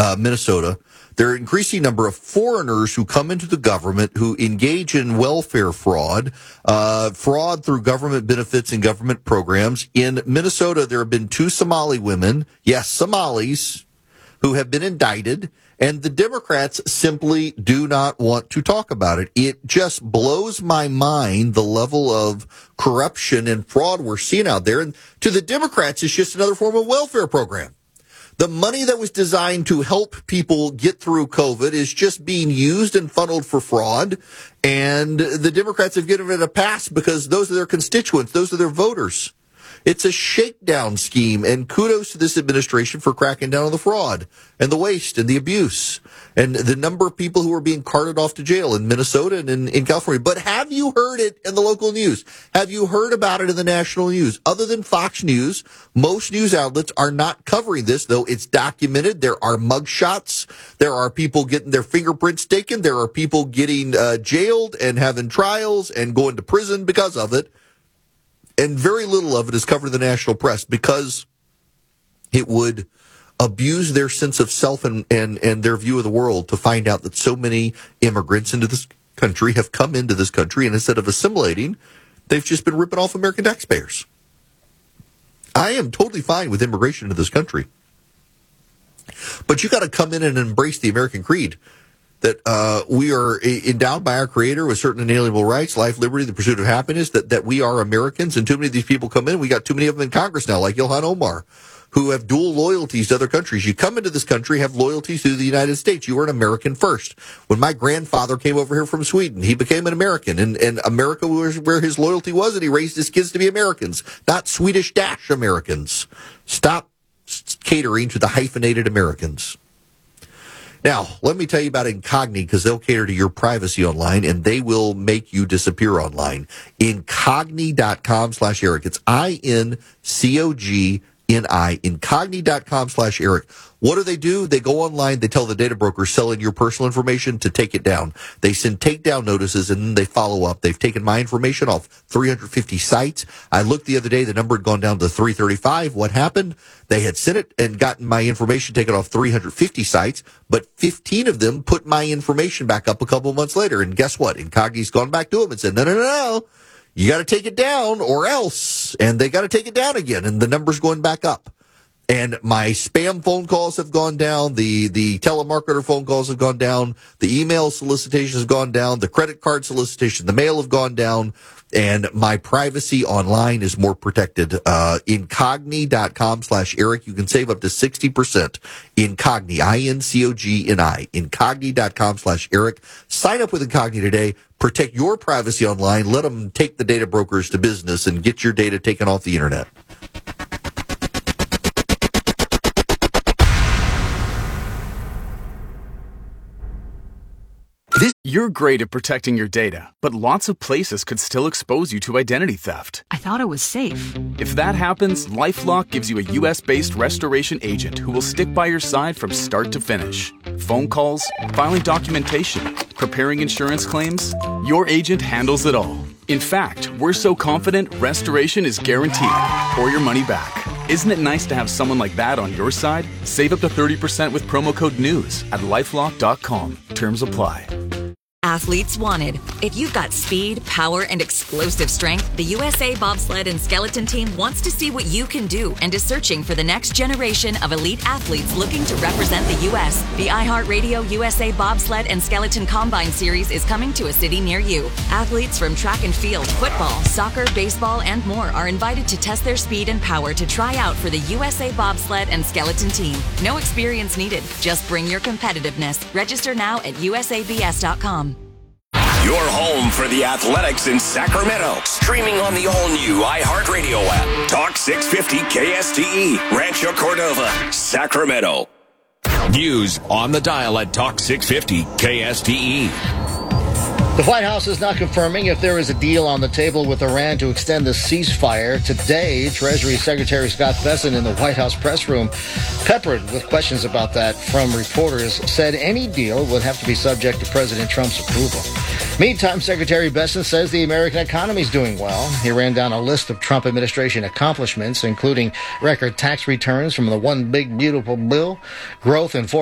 Minnesota. There are an increasing number of foreigners who come into the government who engage in welfare fraud, fraud through government benefits and government programs. In Minnesota, there have been 2 Somali women, yes, Somalis, who have been indicted, and the Democrats simply do not want to talk about it. It just blows my mind, the level of corruption and fraud we're seeing out there. And to the Democrats, it's just another form of welfare program. The money that was designed to help people get through COVID is just being used and funneled for fraud. And the Democrats have given it a pass because those are their constituents. Those are their voters. It's a shakedown scheme, and kudos to this administration for cracking down on the fraud and the waste and the abuse and the number of people who are being carted off to jail in Minnesota and in California. But have you heard it in the local news? Have you heard about it in the national news? Other than Fox News, most news outlets are not covering this, though it's documented. There are mugshots. There are people getting their fingerprints taken. There are people getting jailed and having trials and going to prison because of it. And very little of it is covered in the national press because it would abuse their sense of self and their view of the world to find out that so many immigrants into this country have come into this country, and instead of assimilating, they've just been ripping off American taxpayers. I am totally fine with immigration into this country. But you got to come in and embrace the American creed. That we are endowed by our Creator with certain inalienable rights, life, liberty, the pursuit of happiness, that we are Americans, and too many of these people come in. We got too many of them in Congress now, like Ilhan Omar, who have dual loyalties to other countries. You come into this country, have loyalties to the United States. You are an American first. When my grandfather came over here from Sweden, he became an American, and America was where his loyalty was, and he raised his kids to be Americans, not Swedish Dash Americans. Stop catering to the hyphenated Americans. Now, let me tell you about Incogni, because they'll cater to your privacy online, and they will make you disappear online. Incogni.com/Eric. It's INCOGNI. Incogni.com/Eric. What do? They go online, they tell the data brokers selling your personal information to take it down. They send takedown notices, and then they follow up. They've taken my information off 350 sites. I looked the other day, the number had gone down to 335. What happened? They had sent it and gotten my information taken off 350 sites, but 15 of them put my information back up a couple months later. And guess what? Incogni's gone back to them and said, no. You got to take it down or else. And they got to take it down again. And the number's going back up. And my spam phone calls have gone down. The telemarketer phone calls have gone down. The email solicitations have gone down. The credit card solicitation, the mail have gone down. And my privacy online is more protected. Incogni.com/Eric. You can save up to 60%. Incogni, INCOGNI. Incogni.com/Eric. Sign up with Incogni today. Protect your privacy online. Let them take the data brokers to business and get your data taken off the internet. You're great at protecting your data, but lots of places could still expose you to identity theft. I thought it was safe. If that happens, LifeLock gives you a U.S.-based restoration agent who will stick by your side from start to finish. Phone calls, filing documentation, preparing insurance claims, your agent handles it all. In fact, we're so confident restoration is guaranteed or your money back. Isn't it nice to have someone like that on your side? Save up to 30% with promo code NEWS at LifeLock.com. Terms apply. Athletes wanted. If you've got speed, power, and explosive strength, the USA Bobsled and Skeleton Team wants to see what you can do and is searching for the next generation of elite athletes looking to represent the U.S. The iHeartRadio USA Bobsled and Skeleton Combine Series is coming to a city near you. Athletes from track and field, football, soccer, baseball, and more are invited to test their speed and power to try out for the USA Bobsled and Skeleton Team. No experience needed. Just bring your competitiveness. Register now at usabs.com. Your home for the Athletics in Sacramento. Streaming on the all-new iHeartRadio app. Talk 650 KSTE. Rancho Cordova, Sacramento. News on the dial at Talk 650 KSTE. The White House is not confirming if there is a deal on the table with Iran to extend the ceasefire. Today, Treasury Secretary Scott Bessent in the White House press room, peppered with questions about that from reporters, said any deal would have to be subject to President Trump's approval. Meantime, Secretary Bessent says the American economy is doing well. He ran down a list of Trump administration accomplishments, including record tax returns from the One Big Beautiful Bill, growth in foreign